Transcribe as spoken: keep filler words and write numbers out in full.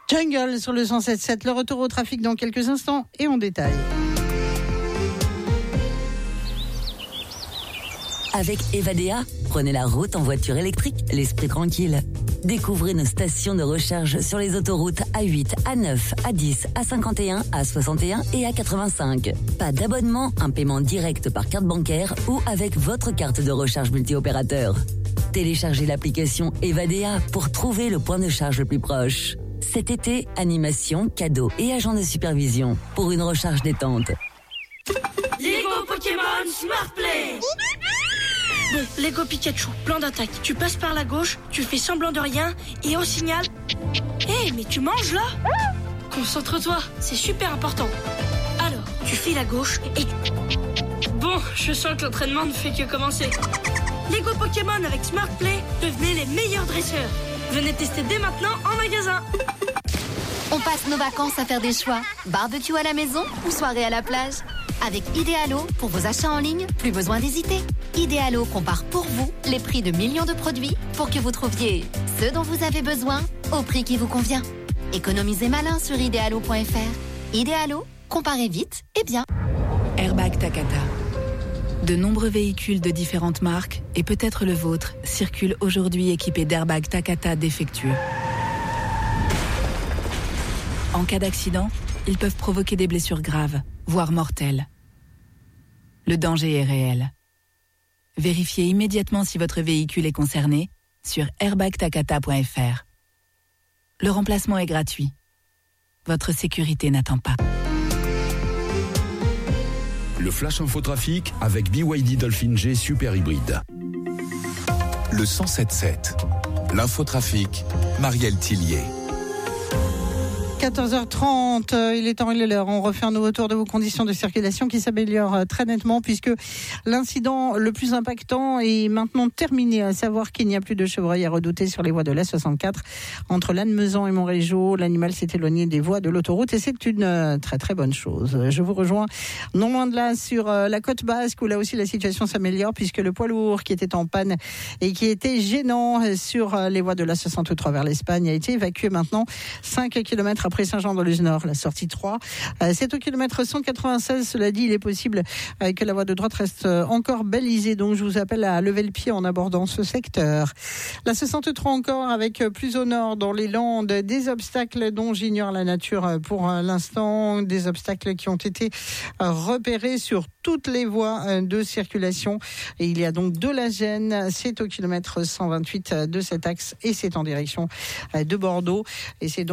Jungle sur le cent sept sept. Le retour au trafic dans quelques instants et on détaille. Avec Evadea, prenez la route en voiture électrique, l'esprit tranquille. Découvrez nos stations de recharge sur les autoroutes A huit, A neuf, A dix, A cinquante et un, A soixante et un et A quatre-vingt-cinq. Pas d'abonnement, un paiement direct par carte bancaire ou avec votre carte de recharge multi-opérateur. Téléchargez l'application Evadea pour trouver le point de charge le plus proche. Cet été, animation, cadeaux et agents de supervision pour une recharge détente. Lego Pokémon Smart Play. Bon, Lego Pikachu, plan d'attaque. Tu passes par la gauche, tu fais semblant de rien et au signal... Hé, hey, mais tu manges là? Concentre-toi, c'est super important. Alors, tu files à gauche et... Bon, je sens que l'entraînement ne fait que commencer. Lego Pokémon avec Smart Play, devenez les meilleurs dresseurs. Venez tester dès maintenant en magasin. On passe nos vacances à faire des choix. Barbecue à la maison ou soirée à la plage? Avec Idealo, pour vos achats en ligne, plus besoin d'hésiter. Idealo compare pour vous les prix de millions de produits pour que vous trouviez ce dont vous avez besoin au prix qui vous convient. Économisez malin sur idealo point f r. Idealo, comparez vite et bien. Airbag Takata. De nombreux véhicules de différentes marques, et peut-être le vôtre, circulent aujourd'hui équipés d'airbags Takata défectueux. En cas d'accident, ils peuvent provoquer des blessures graves, voire mortelles. Le danger est réel. Vérifiez immédiatement si votre véhicule est concerné sur airbag takata point f r. Le remplacement est gratuit. Votre sécurité n'attend pas. Le Flash Infotrafic avec B Y D Dolphin G Super Hybride. Le cent sept sept. L'infotrafic, Marielle Tillier. quatorze heures trente, il est temps, il est l'heure. On refait un nouveau tour de vos conditions de circulation qui s'améliorent très nettement puisque l'incident le plus impactant est maintenant terminé, à savoir qu'il n'y a plus de chevreuils à redouter sur les voies de l'A soixante-quatre. Entre Lannemezan et Montrégeau, l'animal s'est éloigné des voies de l'autoroute et c'est une très très bonne chose. Je vous rejoins non loin de là sur la côte basque où là aussi la situation s'améliore puisque le poids lourd qui était en panne et qui était gênant sur les voies de l'A soixante-trois vers l'Espagne a été évacué maintenant cinq kilomètres après Saint-Jean-de-Luz-Nord, la sortie trois. Euh, c'est au kilomètre cent quatre-vingt-seize. Cela dit, il est possible euh, que la voie de droite reste euh, encore balisée. Donc, je vous appelle à lever le pied en abordant ce secteur. La soixante-trois encore, avec euh, plus au nord, dans les Landes, des obstacles dont j'ignore la nature euh, pour euh, l'instant. Des obstacles qui ont été euh, repérés sur toutes les voies euh, de circulation. Et il y a donc de la gêne. C'est au kilomètre cent vingt-huit euh, de cet axe et c'est en direction euh, de Bordeaux. Et c'est donc